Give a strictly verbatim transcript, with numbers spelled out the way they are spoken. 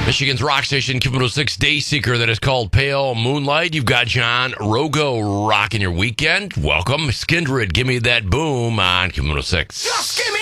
Michigan's rock station, Q one oh six Day Seeker, that is called Pale Moonlight. You've got John Rogo rocking your weekend. Welcome. Skindred, give me that boom on Q one oh six. Just give me